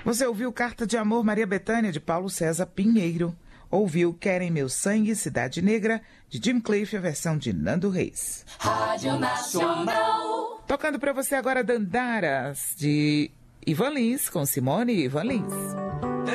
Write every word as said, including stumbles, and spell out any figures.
Você ouviu Carta de Amor Maria Bethânia, de Paulo César Pinheiro. Ouviu Querem Meu Sangue, Cidade Negra, de Jim Cliff, a versão de Nando Reis. Rádio Nacional. Tocando para você agora Dandaras, de Ivan Lins, com Simone e Ivan Lins.